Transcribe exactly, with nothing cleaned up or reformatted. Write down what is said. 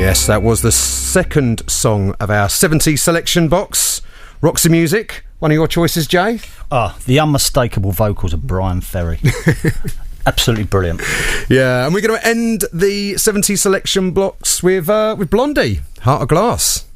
Yes, that was the second song of our seventies selection box. Roxy Music, one of your choices, Jay? Ah, oh, the unmistakable vocals of Brian Ferry. Absolutely brilliant. Yeah, and we're going to end the seventies selection blocks with uh, with Blondie, Heart of Glass.